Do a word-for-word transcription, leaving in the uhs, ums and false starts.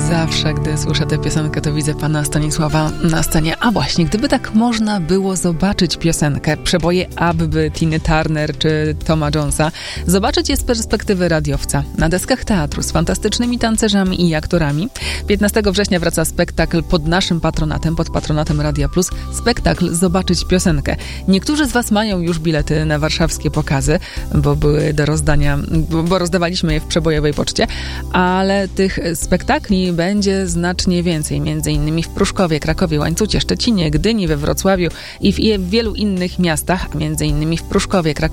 Zawsze, gdy słyszę tę piosenkę, to widzę pana Stanisława na scenie. A właśnie, gdyby tak można było zobaczyć piosenkę, przeboje Abby, Tiny Turner czy Toma Jonesa, zobaczyć je z perspektywy radiowca, na deskach teatru z fantastycznymi tancerzami i aktorami. piętnastego września wraca spektakl pod naszym patronatem, pod patronatem Radia Plus. Spektakl Zobaczyć piosenkę. Niektórzy z was mają już bilety na warszawskie pokazy, bo były do rozdania, bo, bo rozdawaliśmy je w przebojowej poczcie, ale tych spektakli będzie znacznie więcej, między innymi w Pruszkowie, Krakowie, Łańcucie, Szczecinie, Gdyni, we Wrocławiu i w, i w wielu innych miastach, a między innymi w Pruszkowie, Krakowie,